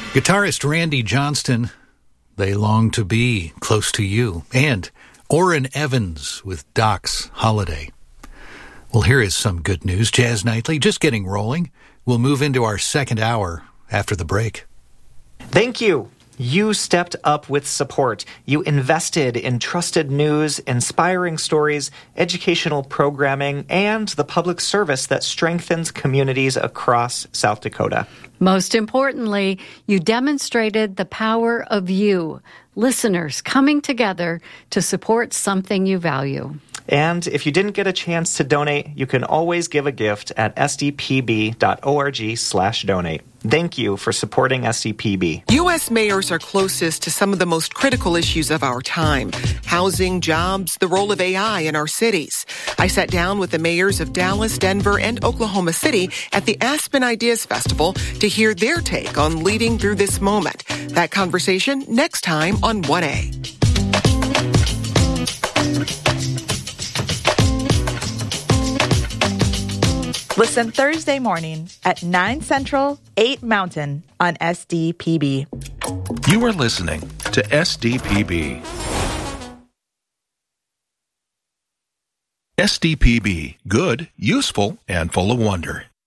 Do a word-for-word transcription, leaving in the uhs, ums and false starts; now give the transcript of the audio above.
Guitarist Randy Johnston, They Long to Be Close to You, and Orrin Evans with Doc's Holiday. Well, here is some good news. Jazz Nightly just getting rolling. We'll move into our second hour after the break. Thank you. You stepped up with support. You invested in trusted news, inspiring stories, educational programming, and the public service that strengthens communities across South Dakota. Most importantly, you demonstrated the power of you, listeners, coming together to support something you value. And if you didn't get a chance to donate, you can always give a gift at s d p b dot org slash donate. Thank you for supporting S D P B. U S mayors are closest to some of the most critical issues of our time: housing, jobs, the role of A I in our cities. I sat down with the mayors of Dallas, Denver, and Oklahoma City at the Aspen Ideas Festival to hear their take on leading through this moment. That conversation next time on one A. Listen Thursday morning at nine Central, eight Mountain on S D P B. You are listening to S D P B. S D P B, good, useful, and full of wonder.